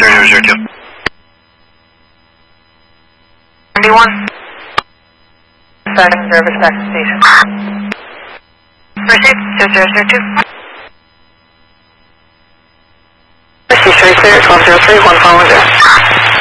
0002. 91. Starting service back to station. Received 0002. Received 3 clear, 1203, 1 following 0.